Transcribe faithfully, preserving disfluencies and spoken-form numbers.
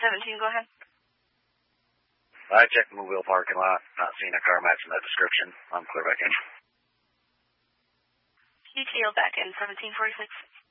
seventeen, go ahead. I checked the Mobile parking lot, not seeing a car matching that description. I'm clear back in. Detail back in, seventeen forty-six.